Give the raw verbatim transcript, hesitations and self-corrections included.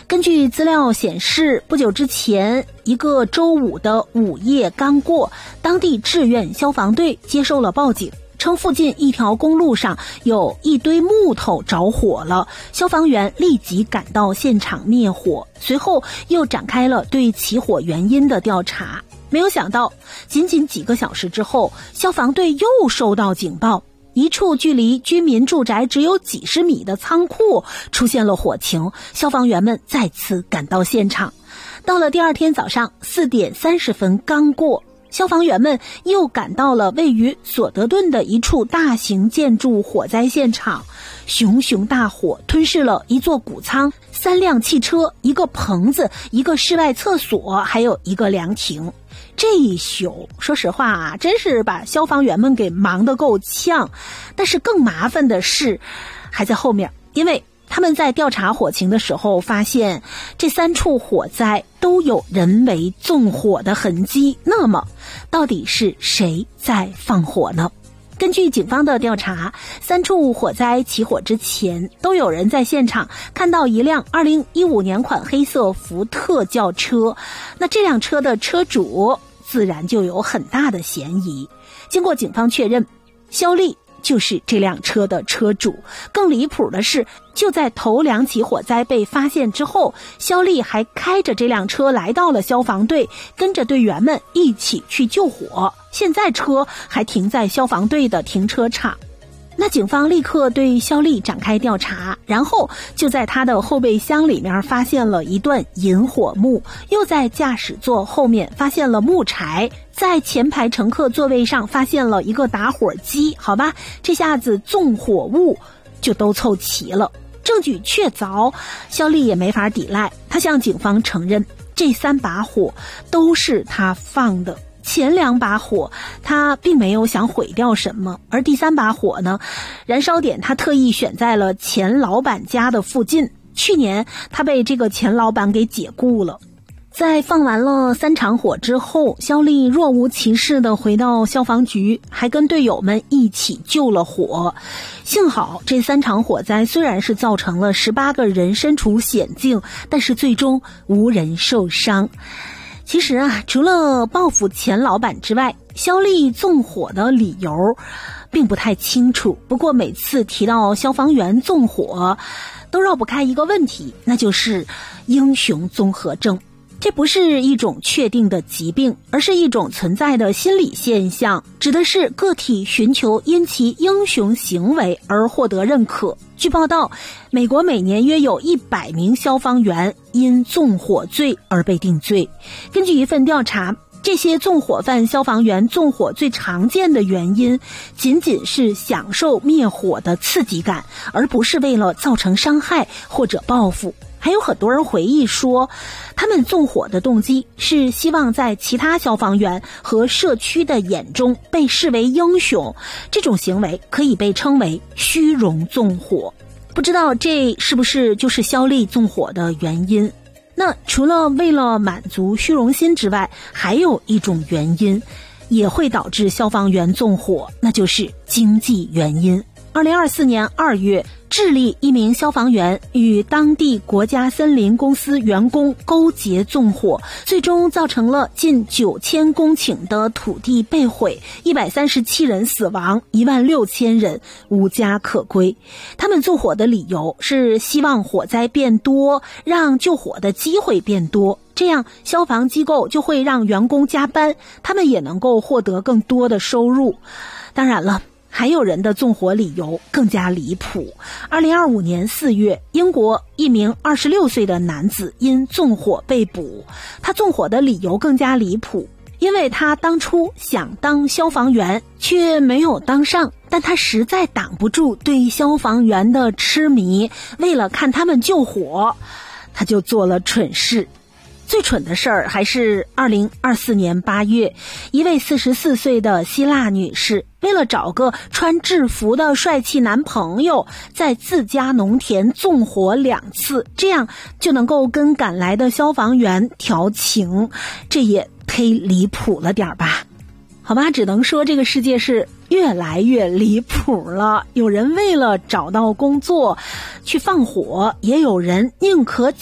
根据资料显示，不久之前，一个周五的午夜刚过，当地志愿消防队接受了报警，称附近一条公路上有一堆木头着火了，消防员立即赶到现场灭火，随后又展开了对起火原因的调查。没有想到，仅仅几个小时之后，消防队又收到警报，一处距离居民住宅只有几十米的仓库出现了火情，消防员们再次赶到现场。到了第二天早上四点三十分刚过，消防员们又赶到了位于索德顿的一处大型建筑火灾现场，熊熊大火吞噬了一座谷仓、三辆汽车、一个棚子、一个室外厕所，还有一个凉亭。这一宿，说实话啊，真是把消防员们给忙得够呛。但是更麻烦的是还在后面，因为他们在调查火情的时候发现，这三处火灾都有人为纵火的痕迹。那么到底是谁在放火呢？根据警方的调查，三处火灾起火之前，都有人在现场看到一辆二零一五年款黑色福特轿车，那这辆车的车主自然就有很大的嫌疑。经过警方确认，肖丽就是这辆车的车主。更离谱的是，就在头两起火灾被发现之后，肖丽还开着这辆车来到了消防队，跟着队员们一起去救火。现在车还停在消防队的停车场。那警方立刻对肖丽展开调查，然后就在他的后备箱里面发现了一段引火木，又在驾驶座后面发现了木柴，在前排乘客座位上发现了一个打火机。好吧，这下子纵火物就都凑齐了，证据确凿，肖丽也没法抵赖。他向警方承认，这三把火都是他放的。前两把火他并没有想毁掉什么，而第三把火呢，燃烧点他特意选在了前老板家的附近。去年他被这个前老板给解雇了。在放完了三场火之后，肖丽若无其事地回到消防局，还跟队友们一起救了火。幸好这三场火灾虽然是造成了十八个人身处险境，但是最终无人受伤。其实啊，除了报复前老板之外，肖丽纵火的理由并不太清楚。不过每次提到消防员纵火，都绕不开一个问题，那就是英雄综合症。这不是一种确定的疾病，而是一种存在的心理现象，指的是个体寻求因其英雄行为而获得认可。据报道，美国每年约有一百名消防员因纵火罪而被定罪。根据一份调查，这些纵火犯消防员纵火最常见的原因，仅仅是享受灭火的刺激感，而不是为了造成伤害或者报复。还有很多人回忆说，他们纵火的动机是希望在其他消防员和社区的眼中被视为英雄，这种行为可以被称为虚荣纵火。不知道这是不是就是肖丽纵火的原因？那除了为了满足虚荣心之外，还有一种原因也会导致消防员纵火，那就是经济原因。二零二四年二月，智利一名消防员与当地国家森林公司员工勾结纵火，最终造成了近九千公顷的土地被毁，一百三十七人死亡，一万六千人无家可归。他们纵火的理由是希望火灾变多，让救火的机会变多，这样消防机构就会让员工加班，他们也能够获得更多的收入。当然了，还有人的纵火理由更加离谱。二零二五年四月，英国一名二十六岁的男子因纵火被捕。他纵火的理由更加离谱，因为他当初想当消防员，却没有当上，但他实在挡不住对消防员的痴迷，为了看他们救火，他就做了蠢事。最蠢的事儿还是二零二四年八月，一位四十四岁的希腊女士为了找个穿制服的帅气男朋友，在自家农田纵火两次，这样就能够跟赶来的消防员调情，这也忒离谱了点吧。好吧，只能说这个世界是越来越离谱了。有人为了找到工作去放火，也有人宁可